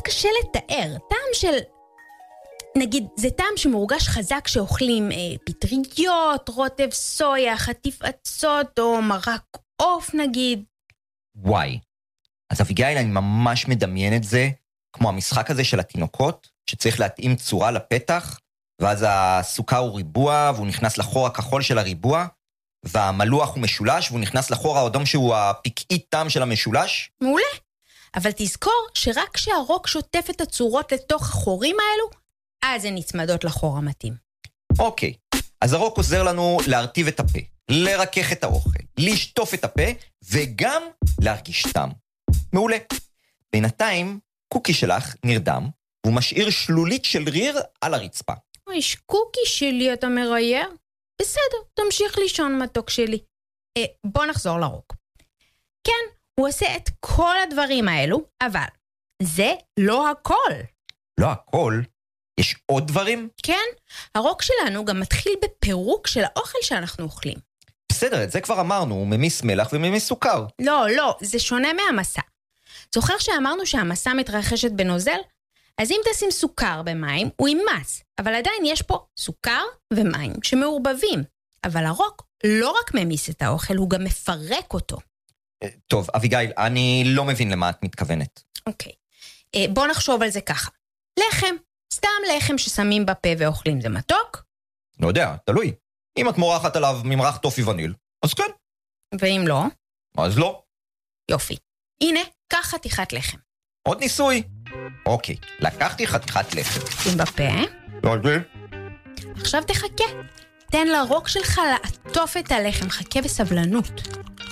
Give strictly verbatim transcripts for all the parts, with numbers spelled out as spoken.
קשה לתאר. טעם של, נגיד, זה טעם שמורגש חזק שאוכלים אה, פטריות, רוטב סויה, חטיף עצות או מרק עוף נגיד. וואי. אז אביגיל, אני ממש מדמיין את זה, כמו המשחק הזה של התינוקות, שצריך להתאים צורה לפתח, ואז הסוכר הוא ריבוע, והוא נכנס לחור הכחול של הריבוע, והמלוח הוא משולש, והוא נכנס לחור האדום שהוא הפקעית טעם של המשולש. מעולה. אבל תזכור שרק כשהרוק שוטף את הצורות לתוך החורים האלו, אז הן נצמדות לחור המתאים. אוקיי, אז הרוק עוזר לנו להרטיב את הפה, לרכך את האוכל, לשטוף את הפה, וגם להרגיש טעם. מעולה. בינתיים, קוקי שלך נרדם, והוא משאיר שלולית של ריר על הרצפה. אוי, קוקי שלי, אתה מרייר? בסדר, תמשיך לישון מתוק שלי. אה, בוא נחזור לרוק. כן, הוא עושה את כל הדברים האלו, אבל זה לא הכל. לא הכל? יש עוד דברים? כן, הרוק שלנו גם מתחיל בפירוק של האוכל שאנחנו אוכלים. בסדר, את זה כבר אמרנו, הוא ממיס מלח וממיס סוכר. לא, לא, זה שונה מהמסע. זוכר שאמרנו שהמסע מתרחשת בנוזל? אז אם תשים סוכר במים, הוא ימס, אבל עדיין יש פה סוכר ומים שמעורבבים. אבל הרוק לא רק ממיס את האוכל, הוא גם מפרק אותו. טוב, אביגיל, אני לא מבין למה את מתכוונת. אוקיי, בוא נחשוב על זה ככה. לחם, סתם לחם ששמים בפה ואוכלים, זה מתוק? לא יודע, תלוי. אם את מורחת עליו ממרח טופי וניל, אז כן. ואם לא? אז לא. יופי. הנה, קח חתיכת לחם. עוד ניסוי. אוקיי, לקחתי חתיכת לחם. שים בפה. לא, זה. עכשיו תחכה. תן לרוק שלך לעטוף את הלחם, חכה בסבלנות.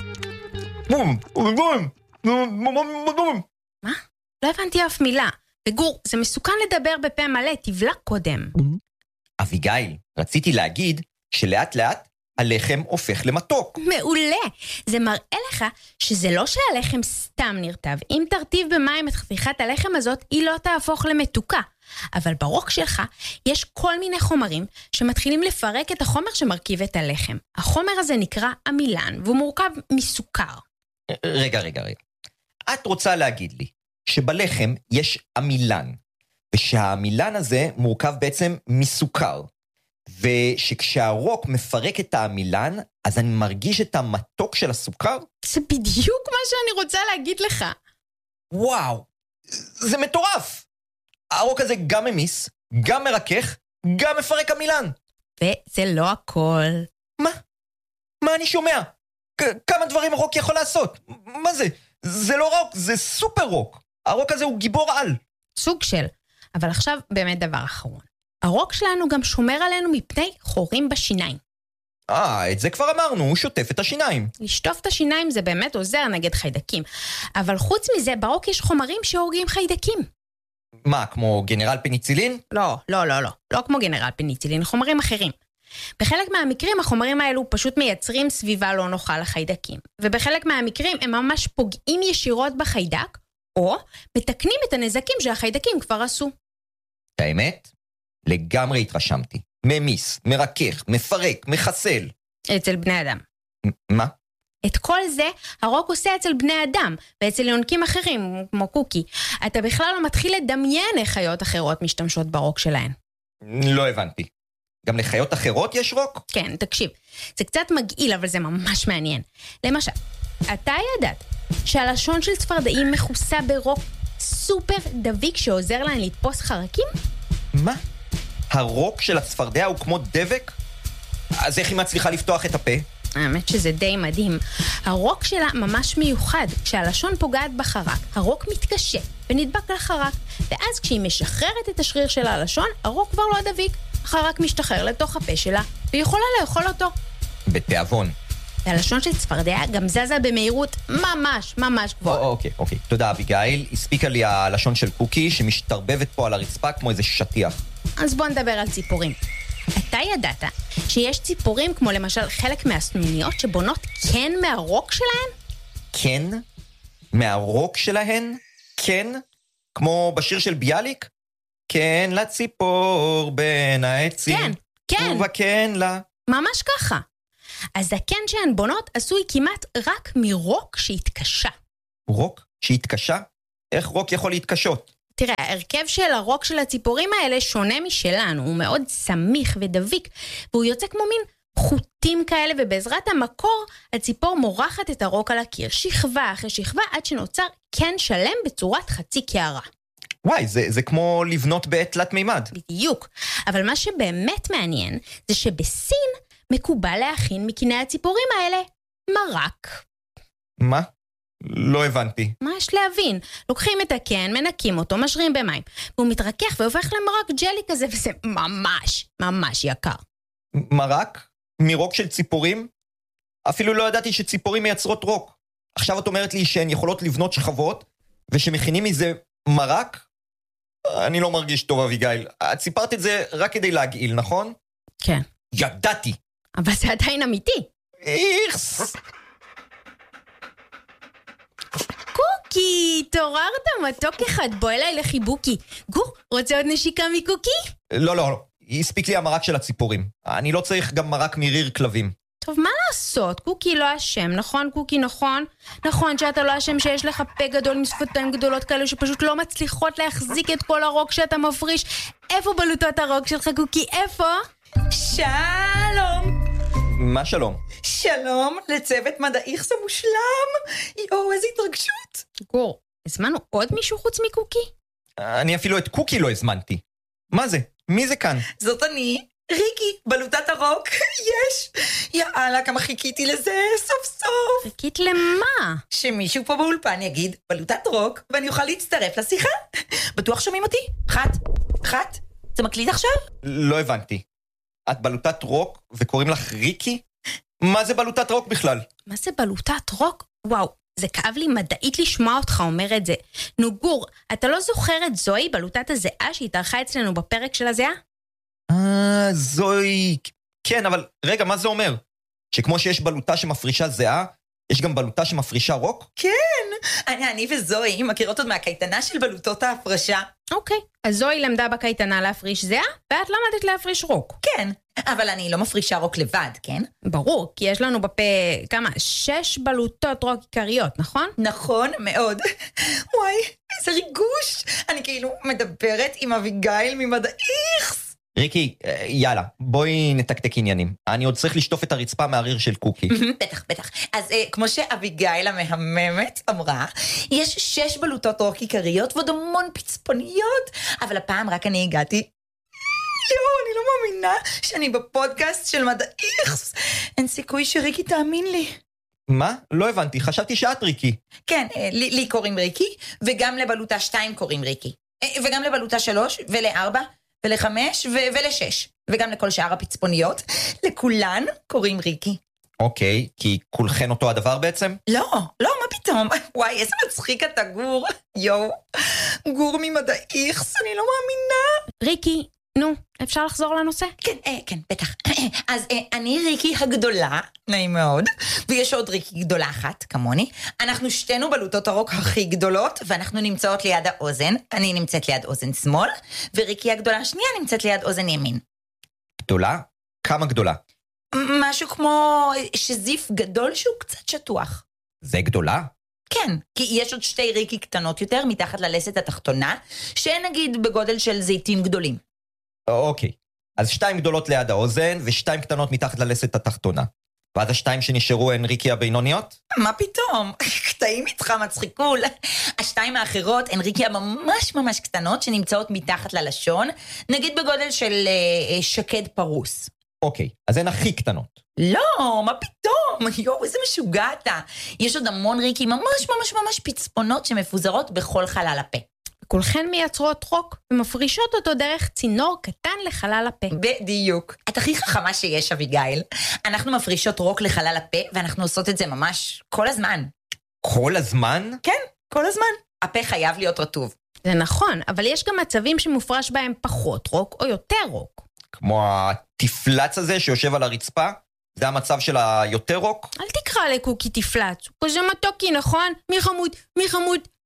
בום, בום, בום, בום. מה? לא הבנתי אף מילה. וגור, זה מסוכן לדבר בפה מלא, תבלע קודם. אביגיל, רציתי להגיד שלאט לאט הלחם הופך למתוק. מעולה. זה מראה לך שזה לא שהלחם סתם נרטב. אם תרטיב במים את חתיכת הלחם הזאת, היא לא תהפוך למתוקה. אבל ברוק שלך יש כל מיני חומרים שמתחילים לפרק את החומר שמרכיב את הלחם. החומר הזה נקרא עמילן, והוא מורכב מסוכר. רגע, רגע, רגע. את רוצה להגיד לי שבלחם יש עמילן, ושהעמילן הזה מורכב בעצם מסוכר, ושכשהרוק מפרק את העמילן, אז אני מרגיש את המתוק של הסוכר? זה בדיוק מה שאני רוצה להגיד לך. וואו, זה מטורף. הרוק הזה גם ממיס, גם מרכך, גם מפרק עמילן. וזה לא הכל. מה? מה אני שומע? כמה דברים הרוק יכול לעשות? מה זה? זה לא רוק, זה סופר רוק. הרוק הזה הוא גיבור על. סוג של. אבל עכשיו באמת דבר אחרון. הרוק שלנו גם שומר עלינו מפני חורים בשיניים. אה, את זה כבר אמרנו, הוא שוטף את השיניים. לשטוף את השיניים זה באמת עוזר נגד חיידקים. אבל חוץ מזה, ברוק יש חומרים שהורגים חיידקים. מה, כמו גנרל פניצילין? לא, לא, לא, לא. לא כמו גנרל פניצילין, חומרים אחרים. בחלק מהמקרים החומרים האלו פשוט מייצרים סביבה לא נוחה לחיידקים. ובחלק מהמקרים הם ממש פוגעים ישירות בחיידק, או מתקנים את הנזקים שהחיידקים כבר עשו. האמת? לגמרי התרשמתי. ממיס, מרכך, מפרק, מחסל. אצל בני אדם. מה? את כל זה הרוק עושה אצל בני אדם, ואצל יונקים אחרים, כמו קוקי. אתה בכלל לא מתחיל לדמיין איך חיות אחרות משתמשות ברוק שלהן. לא הבנתי. גם לחיות אחרות יש רוק? כן, תקשיב. זה קצת מגעיל, אבל זה ממש מעניין. למשל, אתה ידעת שהלשון של צפרדעים מכוסה ברוק סופר דביק שעוזר להן לתפוס חרקים? מה? הרוק של הצפרדע הוא כמו דבק? אז איך היא מצליחה לפתוח את הפה? האמת שזה די מדהים. הרוק שלה ממש מיוחד. כשהלשון פוגעת בחרק, הרוק מתקשה ונדבק לחרק. ואז כשהיא משחררת את השריר של הלשון, הרוק כבר לא דביק. החרק משתחרר לתוך הפה שלה, והיא יכולה לאכול אותו. בתיאבון. והלשון של צפרדע גם זזה במהירות ממש, ממש גבוהה. אוקיי, אוקיי. תודה, אביגיל. הספיקה לי הלשון של קוקי שמשתרבבת פה על הרצפה כמו איזה שטיח. אז בוא נדבר על ציפורים. אתה ידעת שיש ציפורים כמו למשל חלק מהסנוניות שבונות כן מהרוק שלהן? כן? מהרוק שלהן? כן? כמו בשיר של ביאליק? כן לציפור בין העצים. כן, כן. ובכן לה. ממש ככה. הזקן שהן בונות עשוי כמעט רק מרוק שהתקשה. רוק שהתקשה? איך רוק יכול להתקשות? תראה, ההרכב של הרוק של הציפורים האלה שונה משלנו, הוא מאוד סמיך ודביק, והוא יוצא כמו מין חוטים כאלה, ובעזרת המקור הציפור מורחת את הרוק על הקיר, שכבה אחרי שכבה, עד שנוצר קן שלם בצורת חצי קערה. וואי, זה, זה כמו לבנות בעת תלת מימד. בדיוק, אבל מה שבאמת מעניין, זה שבסין מקובל להכין מקני הציפורים האלה מרק. מה? לא הבנתי. מה יש להבין? לוקחים את הקן, מנקים אותו, משרים במים, והוא מתרכך והופך למרק ג'לי כזה, וזה ממש, ממש יקר. מרק? מרוק של ציפורים? אפילו לא ידעתי שציפורים מייצרות רוק. עכשיו את אומרת לי שהן יכולות לבנות שכבות, ושמכינים מזה מרק? אני לא מרגיש טוב, אביגיל. את סיפרת את זה רק כדי להגעיל, נכון? כן. ידעתי. אבל זה עדיין אמיתי. איכס. קוקי, תוררת מתוק אחד, בוא אליי לחיבוקי. גור, רוצה עוד נשיקה מקוקי? לא, לא, לא. הספיק לי המרק של הציפורים. אני לא צריך גם מרק מריר כלבים. טוב, מה לעשות? קוקי לא אשם, נכון קוקי, נכון? נכון שאתה לא אשם שיש לך פה גדול עם שפתיים גדולות כאלו שפשוט לא מצליחות להחזיק את כל הרוק שאתה מפריש. איפה בלוטות הרוק שלך קוקי? איפה? שלום. מה שלום? שלום לצוות מדעיכס המושלם. יואו, איזו התרגשות. גור, הזמנו עוד מישהו חוץ מקוקי? אני אפילו את קוקי לא הזמנתי. מה זה? מי זה כאן? זאת אני, ריקי, בלוטת הרוק. יש. יאללה, כמה חיכיתי לזה סוף סוף. חיכית למה? שמישהו פה באולפן יגיד בלוטת רוק, ואני אוכל להצטרף לשיחה. בטוח שומעים אותי? חת, חת, זה מקליט עכשיו? לא הבנתי. את בלוטת רוק וקוראים לך ריקי? מה זה בלוטת רוק בכלל? מה זה בלוטת רוק? וואו, זה כאב לי מדעית לשמוע אותך אומר את זה. נו גור, אתה לא זוכר את זוהי בלוטת הזיעה שהתארחה אצלנו בפרק של הזיעה? אה, זוהי... כן, אבל רגע, מה זה אומר? שכמו שיש בלוטה שמפרישה זיעה, יש גם בלוטה שמפרישה רוק? כן, אני, אני וזוהי מכירות עוד מהקייטנה של בלוטות ההפרשה. אוקיי, אז זוהי למדה בקייטנה להפריש זיעה, ואת למדת להפריש רוק. כן, אבל אני לא מפרישה רוק לבד, כן? ברור, כי יש לנו בפה כמה? שש בלוטות רוק עיקריות, נכון? נכון מאוד. וואי, איזה ריגוש. אני כאילו מדברת עם אביגיל ממדעיכס. ריקי, יאללה, בואי נתקתק עניינים. אני עוד צריך לשטוף את הרצפה מהריר של קוקי. בטח, בטח. אז כמו שאביגיל המהממת אמרה, יש שש בלוטות רוק עיקריות ועוד המון פצפוניות, אבל הפעם רק אני הגעתי. יואו, אני לא מאמינה שאני בפודקאסט של מדעיכס. אין סיכוי שריקי תאמין לי. מה? לא הבנתי, חשבתי שאת ריקי. כן, לי, לי קוראים ריקי, וגם לבלוטה שתיים קוראים ריקי. וגם לבלוטה שלוש, ולארבע, ולחמש, ו- ולשש. וגם לכל שאר הפצפוניות. לכולן קוראים ריקי. אוקיי, כי כולכן אותו הדבר בעצם? לא, לא, מה פתאום? וואי, איזה מצחיק אתה גור. יואו, גור ממדעיכס, אני לא מאמינה. ריקי, נו, אפשר לחזור לנושא? כן, אה, כן, בטח. אז אה, אני ריקי הגדולה, נעים מאוד, ויש עוד ריקי גדולה אחת, כמוני. אנחנו שתינו בלוטות הרוק הכי גדולות, ואנחנו נמצאות ליד האוזן. אני נמצאת ליד אוזן שמאל, וריקי הגדולה השנייה נמצאת ליד אוזן ימין. גדולה? כמה גדולה? משהו כמו שזיף גדול שהוא קצת שטוח. זה גדולה? כן, כי יש עוד שתי ריקי קטנות יותר מתחת ללסת התחתונה, שהן נגיד בגודל של זיתים גדולים. אוקיי, אז שתיים גדולות ליד האוזן, ושתיים קטנות מתחת ללסת התחתונה. ואז השתיים שנשארו הן ריקי הבינוניות? מה פתאום? קטעים איתך מצחיקול. השתיים האחרות הן ריקי הממש ממש קטנות, שנמצאות מתחת ללשון, נגיד בגודל של אה, שקד פרוס. אוקיי, אז הן הכי קטנות. לא, מה פתאום? יואו, איזה משוגע אתה. יש עוד המון ריקי ממש ממש ממש פצפונות שמפוזרות בכל חלל הפה. כולכן מייצרות רוק ומפרישות אותו דרך צינור קטן לחלל הפה. בדיוק. את הכי חכמה שיש, אביגיל. אנחנו מפרישות רוק לחלל הפה, ואנחנו עושות את זה ממש כל הזמן. כל הזמן? כן, כל הזמן. הפה חייב להיות רטוב. זה נכון, אבל יש גם מצבים שמופרש בהם פחות רוק או יותר רוק. כמו התפלץ הזה שיושב על הרצפה? זה המצב של היותר רוק? אל תקרא לקוקי תפלץ. הוא כזה מתוקי, נכון? מי חמוד? מי חמוד?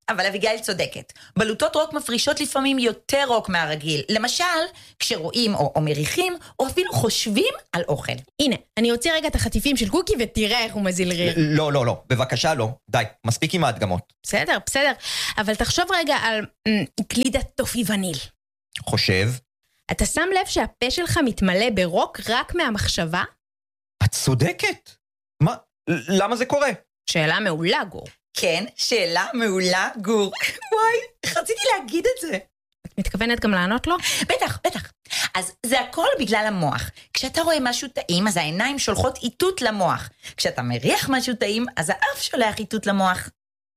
אבל אביגיל צודקת. בלוטות רוק מפרישות לפעמים יותר רוק מהרגיל. למשל, כשרואים או, או מריחים, או אפילו חושבים על אוכל. הנה, אני אוציא רגע את החטיפים של קוקי ותראה איך הוא מזיל ריר. לא, לא, לא, בבקשה לא. די, מספיק עם ההדגמות. בסדר, בסדר. אבל תחשוב רגע על מ, גלידת טופי וניל. חושב? אתה שם לב שהפה שלך מתמלא ברוק רק מהמחשבה? את צודקת. מה? למה זה קורה? שאלה מעולה, גור. כן, שאלה מעולה, גור. וואי, רציתי להגיד את זה. את מתכוונת גם לענות לו? בטח, בטח. אז זה הכל בגלל המוח. כשאתה רואה משהו טעים, אז העיניים שולחות איתות למוח. כשאתה מריח משהו טעים, אז האף שולח איתות למוח.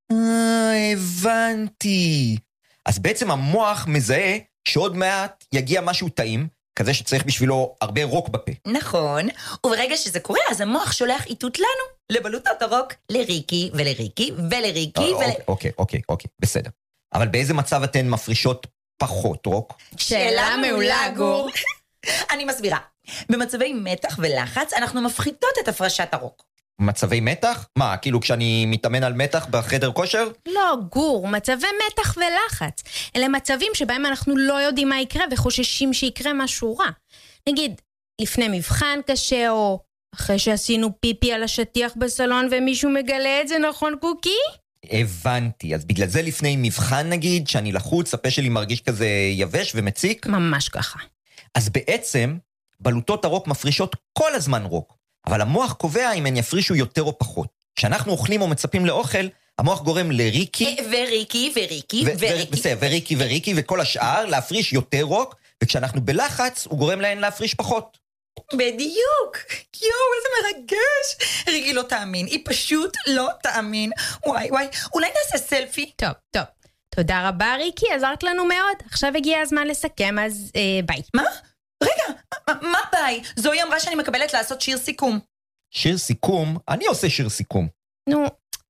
אה, הבנתי. אז בעצם המוח מזהה שעוד מעט יגיע משהו טעים, כזה שצריך בשבילו הרבה רוק בפה. נכון, וברגע שזה קורה, אז המוח שולח איתות לנו, לבלוטות הרוק, לריקי ולריקי ולריקי ול... אוקיי, אוקיי, אוקיי, אוקיי, בסדר. אבל באיזה מצב אתן מפרישות פחות רוק? שאלה מעולה, גור. אני מסבירה. במצבי מתח ולחץ, אנחנו מפחיתות את הפרשת הרוק. מצבי מתח? מה, כאילו כשאני מתאמן על מתח בחדר כושר? לא, גור, מצבי מתח ולחץ. אלה מצבים שבהם אנחנו לא יודעים מה יקרה וחוששים שיקרה משהו רע. נגיד, לפני מבחן קשה, או אחרי שעשינו פיפי על השטיח בסלון ומישהו מגלה את זה, נכון קוקי? הבנתי, אז בגלל זה לפני מבחן נגיד, שאני לחוץ, הפה שלי מרגיש כזה יבש ומציק? ממש ככה. אז בעצם, בלוטות הרוק מפרישות כל הזמן רוק. אבל המוח קובע אם הן יפרישו יותר או פחות. כשאנחנו אוכלים או מצפים לאוכל, המוח גורם לריקי... וריקי, וריקי, וריקי. בסדר, וריקי, וריקי, וכל השאר להפריש יותר רוק, וכשאנחנו בלחץ, הוא גורם להן להפריש פחות. בדיוק. יואו, איזה מרגש. ריקי לא תאמין, היא פשוט לא תאמין. וואי, וואי, אולי נעשה סלפי? טוב, טוב. תודה רבה, ריקי, עזרת לנו מאוד. עכשיו הגיע הזמן לסכם, אז אה, ביי. מה? רגע, מה ביי? זוהי אמרה שאני מקבלת לעשות שיר סיכום. שיר סיכום? אני עושה שיר סיכום. נו,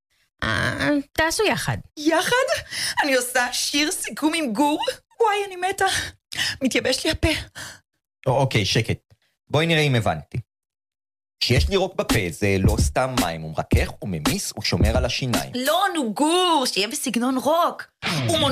אה, תעשו יחד. יחד? אני עושה שיר סיכום עם גור? וואי, אני מתה. מתייבש לי הפה. אוקיי, שקט. בואי נראה אם הבנתי. כשיש לי רוק בפה, זה לא סתם מים, הוא מרכך, הוא ממיס, הוא שומר על השיניים. לא, נו גור, שיהיה בסגנון רוק. הוא